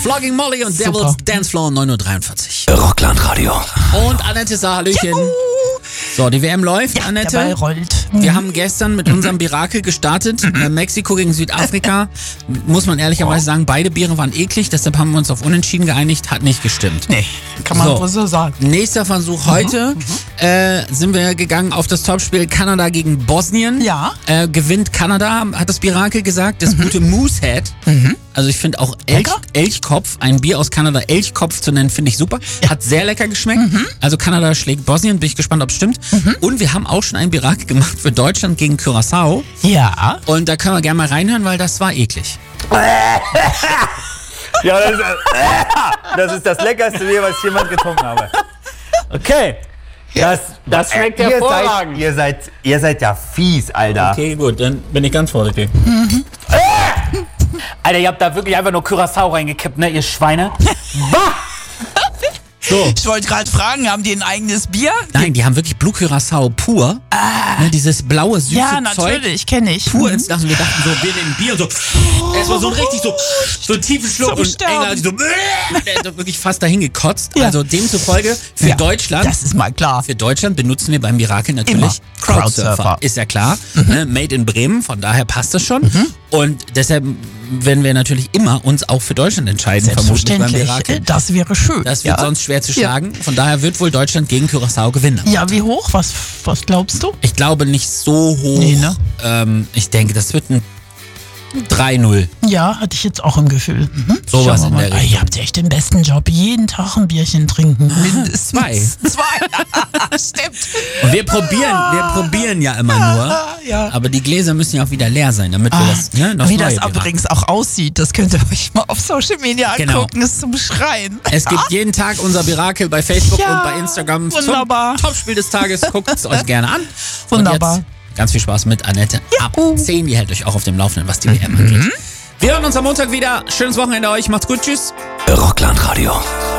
Flogging Molly und Devil's Dancefloor 9.43 Uhr. Rockland-Radio. Und Annette sagt Hallöchen. So, die WM läuft, Ja, Annette. der Ball rollt. Wir haben gestern mit unserem Mirakel gestartet. Mexiko gegen Südafrika. Muss man ehrlicherweise sagen, beide Biere waren eklig. Deshalb haben wir uns auf Unentschieden geeinigt. Hat nicht gestimmt. Nee, kann man wohl so sagen. Nächster Versuch heute. Sind wir gegangen auf das Topspiel Kanada gegen Bosnien. Ja. Gewinnt Kanada, hat das Mirakel gesagt. Das gute Moosehead. Also ich finde auch Elchkopf, ein Bier aus Kanada, Elchkopf zu nennen, finde ich super. Hat sehr lecker geschmeckt. Also Kanada schlägt Bosnien, bin ich gespannt, ob es stimmt. Und wir haben auch schon ein Mirakel gemacht für Deutschland gegen Curaçao. Ja. Und da können wir gerne mal reinhören, weil das war eklig. Ja, das ist das leckerste Bier, was ich jemals getrunken habe. Okay. Das schmeckt hervorragend. Ihr seid ja fies, Alter. Okay, gut, dann bin ich ganz vorsichtig. Alter, ihr habt da wirklich einfach nur Curaçao reingekippt, ne, ihr Schweine. Bah! So. Ich wollte gerade fragen, haben die ein eigenes Bier? Nein, die haben wirklich Blue Curaçao pur. Ne, dieses blaue, süße Ja, Zeug. natürlich, kenne ich. Pur ins Glas und wir dachten so, wir nehmen Bier und so. Es war so ein richtig so einen tiefen Schluck Zum und Sterben. Engel hat sich der hat wirklich fast dahin gekotzt. Ja. Also demzufolge für Ja, Deutschland. Das ist mal klar. Für Deutschland benutzen wir beim Mirakel natürlich Immer. Crowdsurfer. Crowdsurfer. Ist ja klar. Ne? Made in Bremen, von daher passt das schon. Und deshalb werden wir natürlich immer uns auch für Deutschland entscheiden, vermutlich beim Selbstverständlich. Mirakel. Das wäre schön. Das wird ja. sonst schwer zu schlagen. Von daher wird wohl Deutschland gegen Curaçao gewinnen. Ja, wie hoch? Was glaubst du? Ich glaube nicht so hoch. Nee, ne? Ich denke, das wird ein 3-0. Ja, hatte ich jetzt auch im Gefühl. Sowas Schauen wir in der mal. Richtung. Ihr habt echt den besten Job. Jeden Tag ein Bierchen trinken. Mindestens. Zwei. Stimmt. Und wir probieren ja immer nur. Ja. Aber die Gläser müssen ja auch wieder leer sein, damit wir das, ne, das Wie neue das Bier haben. übrigens auch aussieht, das könnt ihr euch mal auf Social Media Genau. angucken. Ist zum Schreien. Es gibt jeden Tag unser Mirakel bei Facebook Ja, und bei Instagram wunderbar. zum Topspiel des Tages. Guckt es euch gerne an. Wunderbar. Und jetzt ganz viel Spaß mit Annette. Ab 10, die hält euch auch auf dem Laufenden, was die WM angeht. Wir hören uns am Montag wieder. Schönes Wochenende euch. Macht's gut. Tschüss. Rockland-Radio.